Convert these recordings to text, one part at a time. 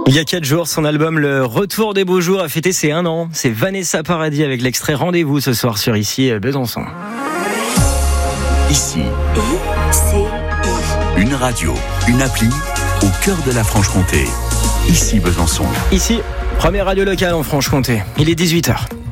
Il y a 4 jours, son album Le Retour des Beaux Jours a fêté ses 1 an. C'est Vanessa Paradis avec l'extrait Rendez-vous ce soir sur Ici Besançon. Ici, une radio, une appli au cœur de la Franche-Comté. Ici Besançon. Ici, première radio locale en Franche-Comté. Il est 18h.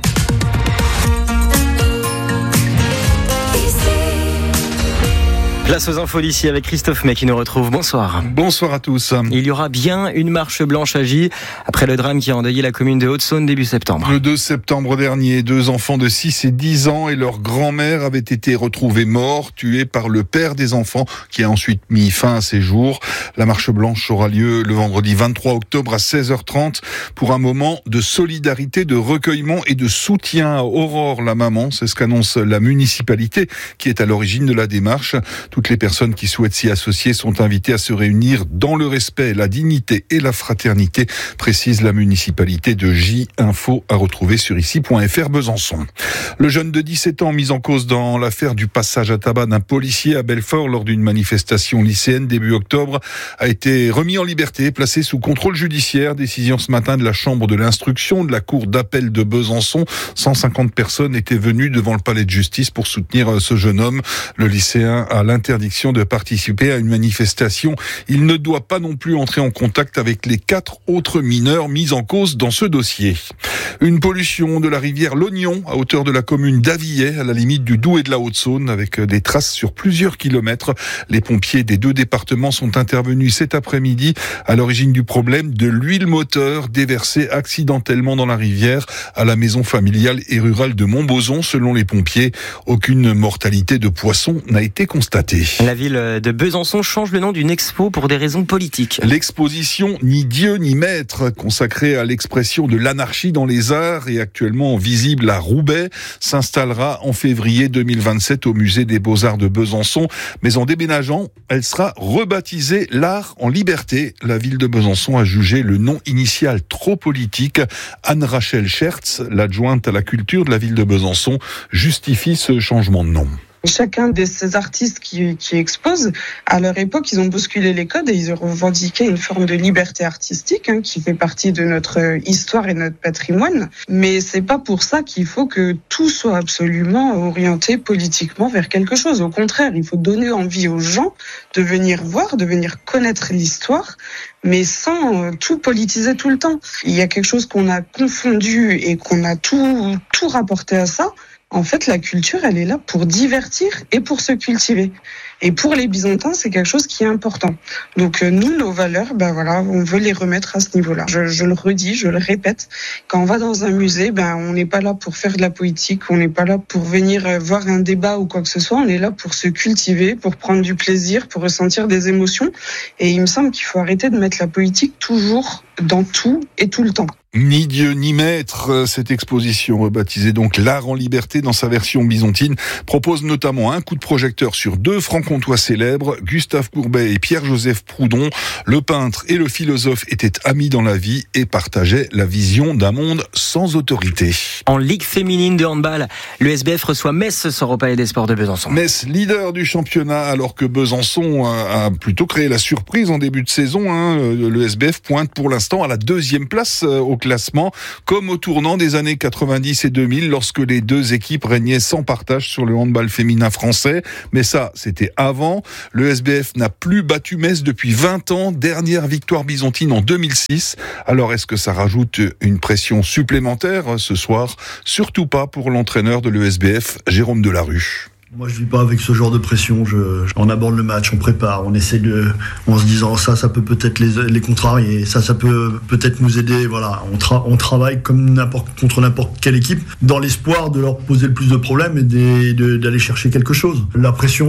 Place aux infos d'ici avec Christophe May qui nous retrouve. Bonsoir. Bonsoir à tous. Il y aura bien une marche blanche à Gy après le drame qui a endeuillé la commune de Haute-Saône début septembre. Le 2 septembre dernier, 2 enfants de 6 et 10 ans et leur grand-mère avaient été retrouvés morts, tués par le père des enfants qui a ensuite mis fin à ses jours. La marche blanche aura lieu le vendredi 23 octobre à 16h30 pour un moment de solidarité, de recueillement et de soutien à Aurore, la maman. C'est ce qu'annonce la municipalité qui est à l'origine de la démarche. Toutes les personnes qui souhaitent s'y associer sont invitées à se réunir dans le respect, la dignité et la fraternité, précise la municipalité de Gy. Info à retrouver sur ici.fr Besançon. Le jeune de 17 ans mis en cause dans l'affaire du passage à tabac d'un policier à Belfort lors d'une manifestation lycéenne début octobre a été remis en liberté, placé sous contrôle judiciaire. Décision ce matin de la chambre de l'instruction de la cour d'appel de Besançon. 150 personnes étaient venues devant le palais de justice pour soutenir ce jeune homme. Le lycéen a l'interdiction de participer à une manifestation. Il ne doit pas non plus entrer en contact avec les 4 autres mineurs mis en cause dans ce dossier. Une pollution de la rivière l'Oignon à hauteur de la commune d'Avillet, à la limite du Doubs et de la Haute-Saône, avec des traces sur plusieurs kilomètres. Les pompiers des 2 départements sont intervenus cet après-midi à l'origine du problème de l'huile moteur déversée accidentellement dans la rivière à la maison familiale et rurale de Montbozon. Selon les pompiers, aucune mortalité de poissons n'a été constatée. La ville de Besançon change le nom d'une expo pour des raisons politiques. L'exposition Ni Dieu ni Maître, consacrée à l'expression de l'anarchie dans les arts et actuellement visible à Roubaix, s'installera en février 2027 au musée des Beaux-Arts de Besançon. Mais en déménageant, elle sera rebaptisée L'Art en Liberté. La ville de Besançon a jugé le nom initial trop politique. Anne-Rachel Schertz, l'adjointe à la culture de la ville de Besançon, justifie ce changement de nom. Chacun de ces artistes qui exposent, à leur époque, ils ont bousculé les codes et ils ont revendiqué une forme de liberté artistique qui fait partie de notre histoire et notre patrimoine. Mais c'est pas pour ça qu'il faut que tout soit absolument orienté politiquement vers quelque chose. Au contraire, il faut donner envie aux gens de venir voir, de venir connaître l'histoire, mais sans tout politiser tout le temps. Il y a quelque chose qu'on a confondu et qu'on a tout rapporté à ça. En fait, la culture, elle est là pour divertir et pour se cultiver. Et pour les Byzantins, c'est quelque chose qui est important. Donc nous, nos valeurs, on veut les remettre à ce niveau-là. Je le redis, je le répète. Quand on va dans un musée, on n'est pas là pour faire de la politique, on n'est pas là pour venir voir un débat ou quoi que ce soit. On est là pour se cultiver, pour prendre du plaisir, pour ressentir des émotions. Et il me semble qu'il faut arrêter de mettre la politique toujours dans tout et tout le temps. Ni Dieu ni Maître, cette exposition rebaptisée donc L'Art en Liberté dans sa version byzantine propose notamment un coup de projecteur sur 2 francs-comtois célèbres, Gustave Courbet et Pierre-Joseph Proudhon. Le peintre et le philosophe étaient amis dans la vie et partageaient la vision d'un monde sans autorité. En Ligue féminine de handball, le SBF reçoit Metz ce soir au Palais des Sports de Besançon. Metz, leader du championnat, alors que Besançon a plutôt créé la surprise en début de saison. Le SBF pointe pour l'instant à la 2e place au classement, comme au tournant des années 90 et 2000, lorsque les 2 équipes régnaient sans partage sur le handball féminin français. Mais ça, c'était avant. Le SBF n'a plus battu Metz depuis 20 ans. Dernière victoire byzantine en 2006. Alors, est-ce que ça rajoute une pression supplémentaire ce soir? Surtout pas pour l'entraîneur de l'ESBF, Jérôme Delarue. Moi, je vis pas avec ce genre de pression. On aborde le match, on prépare, on essaie en se disant ça peut peut-être les contrarier, ça peut peut-être nous aider. Voilà, on travaille comme contre n'importe quelle équipe, dans l'espoir de leur poser le plus de problèmes et d'aller chercher quelque chose. La pression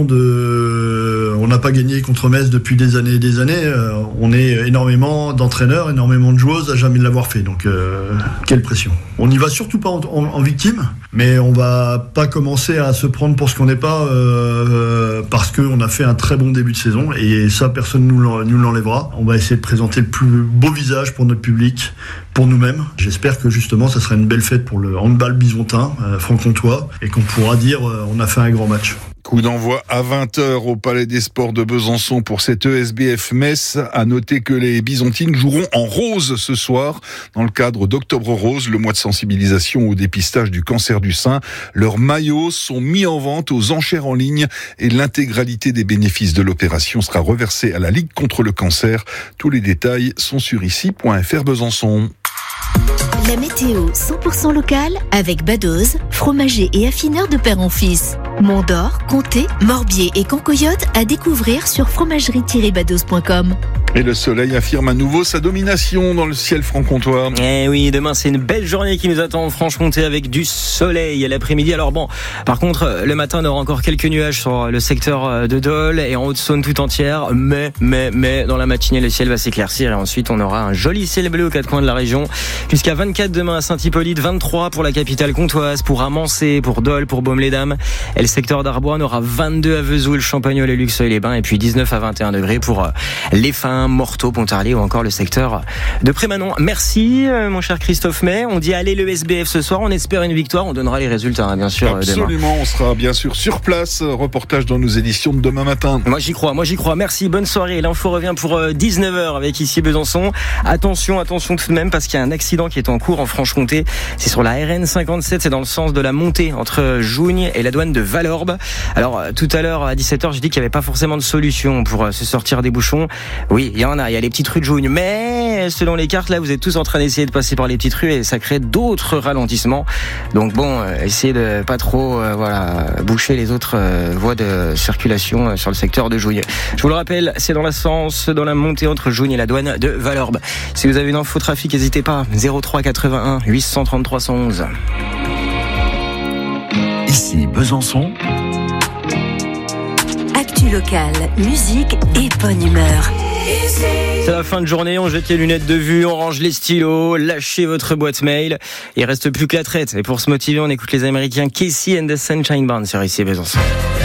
on n'a pas gagné contre Metz depuis des années et des années. On est énormément d'entraîneurs, énormément de joueuses à jamais l'avoir fait. Donc, quelle pression. On n'y va surtout pas en victime, mais on va pas commencer à se prendre pour ce qu'on n'est pas, parce qu'on a fait un très bon début de saison et ça, personne nous l'enlèvera. On va essayer de présenter le plus beau visage pour notre public, pour nous-mêmes. J'espère que justement, ça sera une belle fête pour le handball byzantin, franc-comtois, et qu'on pourra dire on a fait un grand match. Coup d'envoi à 20h au Palais des Sports de Besançon pour cette ESBF Metz. À noter que les Byzantines joueront en rose ce soir dans le cadre d'Octobre Rose, le mois de sensibilisation au dépistage du cancer du sein. Leurs maillots sont mis en vente aux enchères en ligne et l'intégralité des bénéfices de l'opération sera reversée à la Ligue contre le cancer. Tous les détails sont sur ici.fr Besançon. La météo 100% locale avec Badoz, fromager et affineur de père en fils. Mont-d'Or, Comté, Morbier et Cancoyote à découvrir sur fromagerie-badoz.com. Et le soleil affirme à nouveau sa domination dans le ciel franc-comtois. Eh oui, demain c'est une belle journée qui nous attend en Franche-Comté avec du soleil à l'après-midi. Alors bon, par contre, le matin on aura encore quelques nuages sur le secteur de Dole et en Haute-Saône tout entière. Mais, dans la matinée, le ciel va s'éclaircir et ensuite on aura un joli ciel bleu aux quatre coins de la région. Jusqu'à 24 demain à Saint-Hippolyte, 23 pour la capitale comtoise, pour Amancé, pour Dole, pour Baume-les-Dames. Et le secteur d'Arbois, on aura 22 à Vesoul, Champagnole et Luxeuil-les-Bains et puis 19 à 21 degrés pour les Fins, Morteau, Pontarlier ou encore le secteur de Prémanon. Merci mon cher Christophe May. On dit allez le SBF ce soir, on espère une victoire, on donnera les résultats bien sûr. Absolument, demain. On sera bien sûr sur place, reportage dans nos éditions de demain matin. Moi j'y crois, merci, bonne soirée. L'info revient pour 19h avec ici Besançon. Attention tout de même parce qu'il y a un accident qui est en cours en Franche-Comté. C'est sur la RN 57, c'est dans le sens de la montée entre Jougne et la douane de Valorbe. Alors tout à l'heure à 17h, j'ai dit qu'il n'y avait pas forcément de solution pour se sortir des bouchons. Oui, il y a les petites rues de Jougne, mais selon les cartes là, vous êtes tous en train d'essayer de passer par les petites rues et ça crée d'autres ralentissements. Donc bon, essayez de pas trop boucher les autres voies de circulation sur le secteur de Jougne. Je vous le rappelle, c'est dans la montée entre Jougne et la douane de Valorbe. Si vous avez une info trafic, n'hésitez pas. 03 81 833 111. Ici Besançon. Actu locale, musique et bonne humeur. C'est la fin de journée, on jette les lunettes de vue, on range les stylos, lâchez votre boîte mail. Il reste plus que la traite. Et pour se motiver, on écoute les Américains Casey and the Sunshine Band sur ici Besançon.